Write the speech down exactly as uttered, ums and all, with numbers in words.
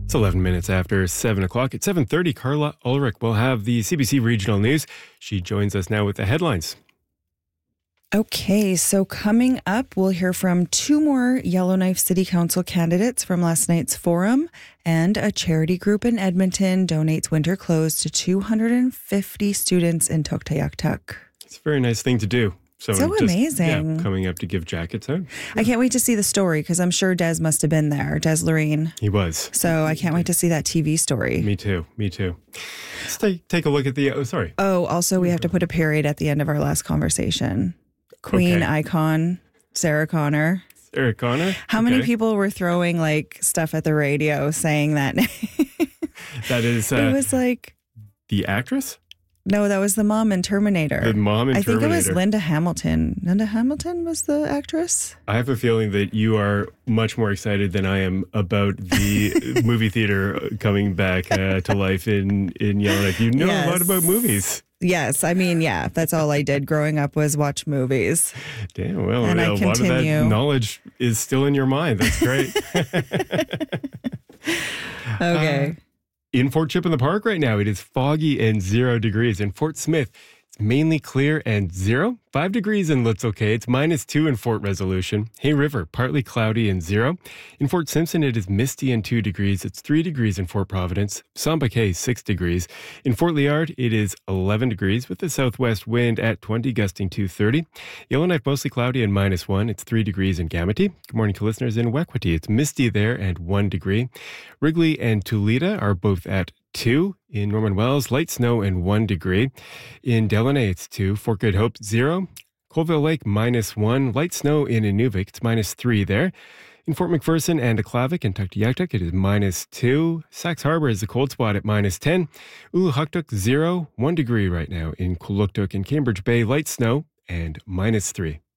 It's eleven minutes after seven o'clock. At seven thirty, Carla Ulrich will have the C B C Regional News. She joins us now with the headlines. Okay, so coming up, we'll hear from two more Yellowknife City Council candidates from last night's forum, and a charity group in Edmonton donates winter clothes to two hundred fifty students in Tuktoyaktuk. It's a very nice thing to do. So, so just, amazing. Yeah, coming up to give jackets out. I can't wait to see the story because I'm sure Des must have been there, Des Loreen. He was. So I can't wait to see that T V story. Me too. Me too. Let's take, take a look at the, oh, sorry. Oh, also we have to put a period at the end of our last conversation. Queen Okay. icon, Sarah Connor. Sarah Connor. How many Okay. people were throwing like stuff at the radio saying that name? That is uh, It was like, the actress? no, that was the mom in Terminator. The mom in I think Terminator. it was Linda Hamilton. Linda Hamilton was the actress? I have a feeling that you are much more excited than I am about the movie theater coming back uh, to life in, in Yellowknife. You know a lot Yes. about movies. Yes. I mean, yeah, that's all I did growing up was watch movies. Damn, well, And I a lot of that continue. knowledge is still in your mind. That's great. Okay. Uh, in Fort Chip in the Park right now, it is foggy and zero degrees. In Fort Smith, it's mainly clear and zero. Five degrees in Lutz, okay. It's minus two in Fort Resolution. Hay River, partly cloudy and zero. In Fort Simpson, it is misty and two degrees. It's three degrees in Fort Providence. Samba Cay, six degrees. In Fort Liard, it is eleven degrees with the southwest wind at twenty, gusting to thirty. Yellowknife, mostly cloudy and minus one. It's three degrees in Gamity. Good morning to listeners in Wekwati. It's misty there and one degree. Wrigley and Tulita are both at two. In Norman Wells, light snow and one degree. In Delaney, it's two. Fort Good Hope, zero. Colville Lake, minus one. Light snow in Inuvik, it's minus three there. In Fort McPherson and Aklavik and Tuktoyaktuk, it is minus two. Sax Harbor is the cold spot at minus ten. Uluhuktuk, zero. One degree right now. In Kuluktuk and Cambridge Bay, light snow and minus three.